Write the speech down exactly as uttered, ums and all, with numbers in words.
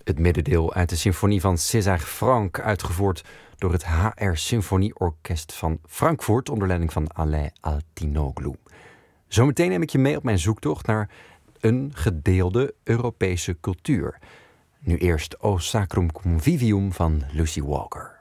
Het middendeel uit de symfonie van César Franck, uitgevoerd door het H R Symfonieorkest van Frankfurt onder leiding van Alain Altinoglu. Zometeen neem ik je mee op mijn zoektocht naar een gedeelde Europese cultuur. Nu eerst O Sacrum Convivium van Lucy Walker.